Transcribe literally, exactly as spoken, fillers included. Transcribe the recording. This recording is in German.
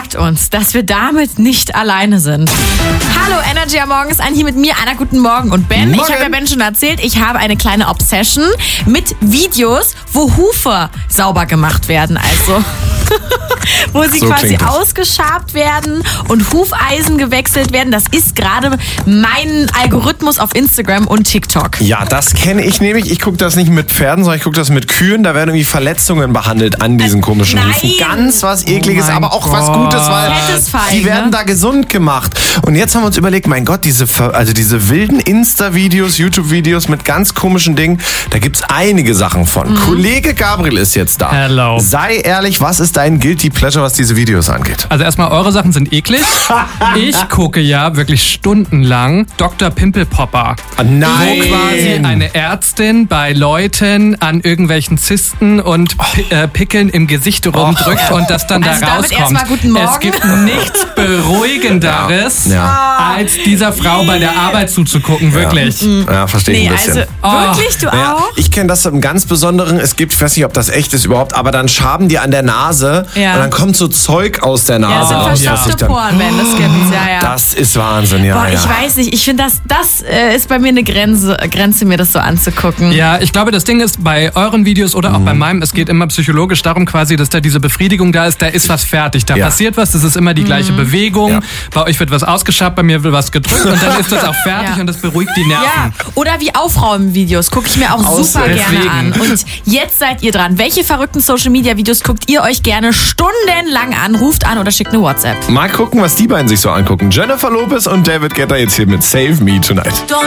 sagt uns, dass wir damit nicht alleine sind. Hallo Energy am Morgen ist ein hier mit mir. Anna, guten Morgen. Und Ben, Morgen. Ich habe ja Ben schon erzählt, ich habe eine kleine Obsession mit Videos, wo Hufe sauber gemacht werden. Also wo sie So quasi klingt das. ausgeschabt werden und Hufeisen gewechselt werden. Das ist gerade mein Algorithmus auf Instagram und TikTok. Ja, das kenne ich nämlich. Ich gucke das nicht mit Pferden, sondern ich gucke das mit Kühen. Da werden irgendwie Verletzungen behandelt an diesen komischen Nein. Hufen. Ganz was Ekliges, Oh mein aber auch was Gott. Gutes, weil Satisfying, die werden ne? da gesund gemacht. Und jetzt haben wir uns überlegt, mein Gott, diese, ver- also diese wilden Insta-Videos, YouTube-Videos mit ganz komischen Dingen, da gibt's einige Sachen von. Mhm. Kollege Gabriel ist jetzt da. Hello. Sei ehrlich, was ist dein Guilty Pleasure, was diese Videos angeht? Also erstmal, eure Sachen sind eklig. Ich gucke ja wirklich stundenlang Doktor Pimpelpopper. Ah, nein. Wo quasi eine Ärztin bei Leuten an irgendwelchen Zysten und Pi äh, Pickeln im Gesicht rumdrückt und das dann Also da damit rauskommt. erstmal guten Morgen. Es gibt nichts Beruhigenderes, Ja. als dieser Frau bei der Arbeit zuzugucken, wirklich. Ja, verstehe ich Nee, ein bisschen. also wirklich, du Ja, auch? ich kenne das im ganz Besonderen. Es gibt, ich weiß nicht, ob das echt ist überhaupt, aber dann schaben die an der Nase Ja. und dann kommt so Zeug aus der Ja, Nase so raus. was sich verstopfte dann- Poren, Ben, das gibt's, ja, ja. Das ist Wahnsinn, ja. Boah, ja. ich weiß nicht, ich finde, das, das äh, ist bei mir eine Grenze, Grenze, mir das so anzugucken. Ja, ich glaube, das Ding ist, bei euren Videos oder auch bei meinem, es geht immer psychologisch darum quasi, dass da diese Befriedigung da ist, da ist was fertig, da Ja. passiert was, das ist immer die gleiche Bewegung, Ja. bei euch wird was ausgeschabt, bei mir wird was gedrückt und dann ist das auch fertig Ja. und das beruhigt die Nerven. Ja, oder wie Aufräumen-Videos, gucke ich mir auch Aus- super gerne deswegen. an. Und jetzt seid ihr dran. Welche verrückten Social-Media-Videos guckt ihr euch gerne stundenlang an? Ruft an oder schickt eine WhatsApp. Mal gucken, was die beiden sich so angucken. Jennifer Lopez und David Guetta jetzt hier mit Save Me Tonight.